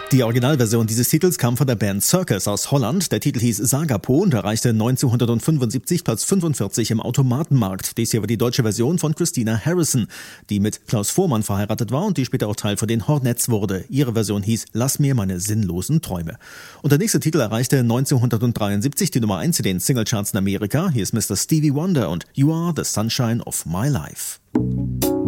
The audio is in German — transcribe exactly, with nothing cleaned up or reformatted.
Die Originalversion dieses Titels kam von der Band Circus aus Holland. Der Titel hieß Sagapo und erreichte neunzehnhundertfünfundsiebzig Platz fünfundvierzig im Automatenmarkt. Dies hier war die deutsche Version von Christina Harrison, die mit Klaus Voormann verheiratet war und die später auch Teil von den Hornets wurde. Ihre Version hieß Lass mir meine sinnlosen Träume. Und der nächste Titel erreichte neunzehnhundertdreiundsiebzig die Nummer eins in den Singlecharts in Amerika. Hier ist Mister Stevie Wonder und You Are the Sunshine of My Life.